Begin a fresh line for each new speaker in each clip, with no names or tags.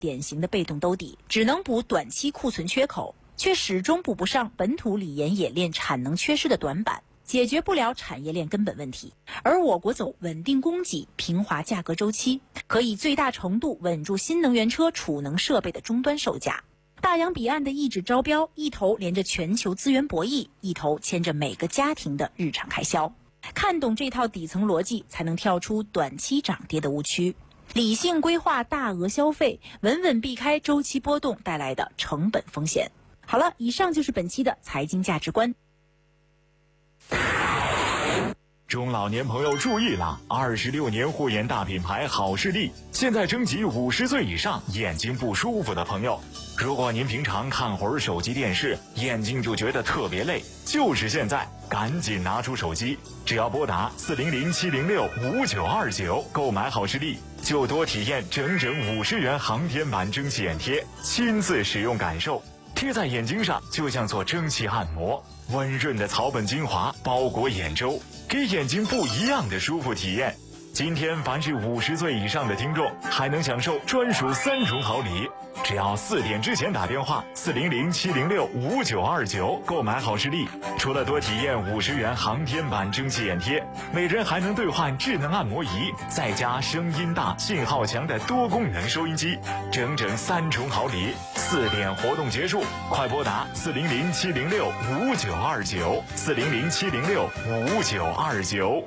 典型的被动兜底，只能补短期库存缺口，却始终补不上本土锂盐冶炼产能缺失的短板，解决不了产业链根本问题。而我国走稳定供给、平滑价格周期，可以最大程度稳住新能源车储能设备的终端售价。大洋彼岸的一纸招标，一头连着全球资源博弈，一头牵着每个家庭的日常开销。看懂这套底层逻辑，才能跳出短期涨跌的误区，理性规划大额消费，稳稳避开周期波动带来的成本风险。好了，以上就是本期的财经价值观。
中老年朋友注意了，26年护眼大品牌好视力现在征集50岁以上眼睛不舒服的朋友。如果您平常看会儿手机电视，眼睛就觉得特别累，就是现在，赶紧拿出手机，只要拨打400-706-5929购买好视力，就多体验整整50元航天版蒸汽眼贴，亲自使用感受。贴在眼睛上就像做蒸汽按摩，温润的草本精华包裹眼周，给眼睛不一样的舒服体验。今天凡是50岁以上的听众还能享受专属3重好礼，只要4点之前打电话400-706-5929购买好视力，除了多体验50元航天版蒸汽眼贴，每人还能兑换智能按摩仪，再加声音大信号强的多功能收音机，整整3重好礼。4点活动结束，快拨打400-706-5929 400-706-5929。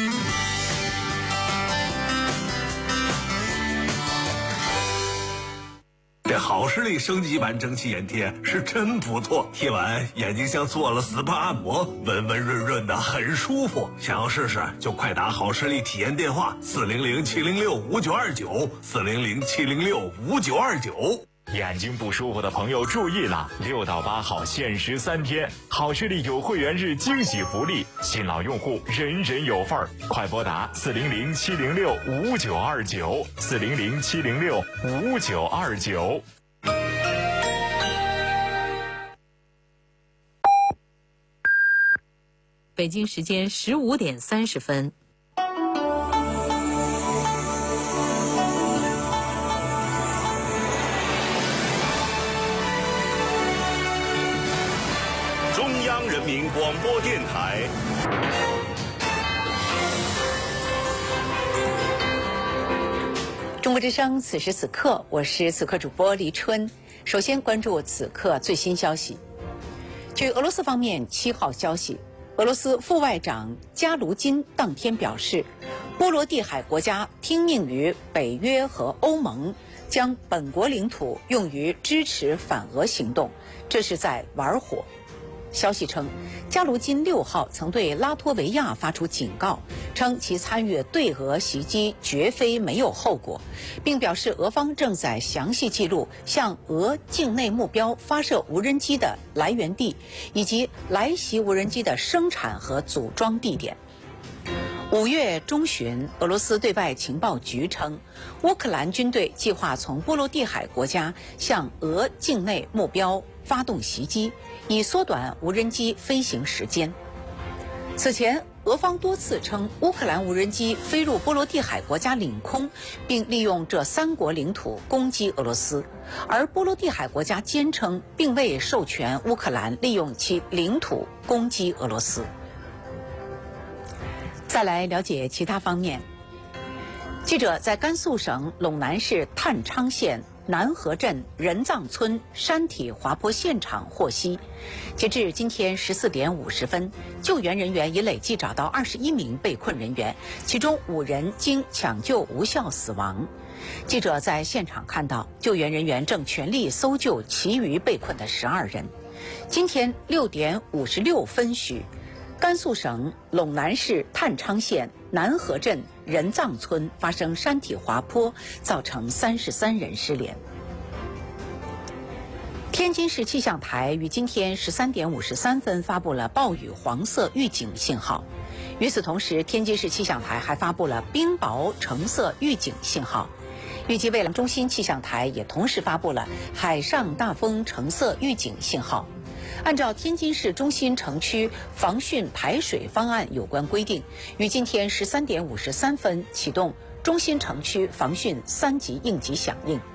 这好视力升级版蒸汽眼贴是真不错，贴完眼睛像做了 SPA 按摩，温温润润的，很舒服。想要试试就快打好视力体验电话400-706-5929 400-706-5929。
眼睛不舒服的朋友注意了，6到8号限时3天，好视力有会员日惊喜福利，新老用户人人有份儿，快拨打400-706-5929 400-706-5929。
北京时间15点30分。
中央人民广播电台。
中国之声，此时此刻，我是此刻主播黎春。首先关注此刻最新消息。据俄罗斯方面7号消息，俄罗斯副外长加卢金当天表示，波罗的海国家听命于北约和欧盟，将本国领土用于支持反俄行动，这是在玩火。消息称，加卢金6号曾对拉脱维亚发出警告，称其参与对俄袭击绝非没有后果，并表示俄方正在详细记录向俄境内目标发射无人机的来源地，以及来袭无人机的生产和组装地点。5月中旬，俄罗斯对外情报局称，乌克兰军队计划从波罗的海国家向俄境内目标发动袭击，以缩短无人机飞行时间。此前，俄方多次称乌克兰无人机飞入波罗的海国家领空，并利用这3国领土攻击俄罗斯，而波罗的海国家坚称并未授权乌克兰利用其领土攻击俄罗斯。再来了解其他方面。记者在甘肃省陇南市探昌县南河镇人藏村山体滑坡现场获悉，截至今天14点50分，救援人员已累计找到21名被困人员，其中5人经抢救无效死亡。记者在现场看到，救援人员正全力搜救其余被困的12人。今天6点56分许，甘肃省陇南市探昌县南河镇人藏村发生山体滑坡，造成33人失联。天津市气象台于今天13点53分发布了暴雨黄色预警信号。与此同时，天津市气象台还发布了冰雹橙色预警信号。预计未来中心气象台也同时发布了海上大风橙色预警信号。按照天津市中心城区防汛排水方案有关规定，于今天13点53分启动中心城区防汛3级应急响应。